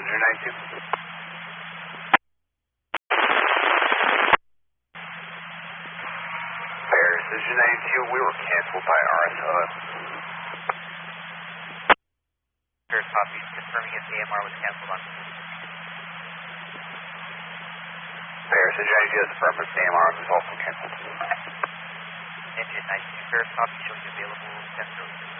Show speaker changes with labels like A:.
A: Passenger 92. Passenger 92, we were canceled by RSO.
B: First copy, confirming if AMR was canceled on.
A: Passenger 92 has affirmed if AMR was also canceled.
B: Engine 92, first copy showing available 10 rows.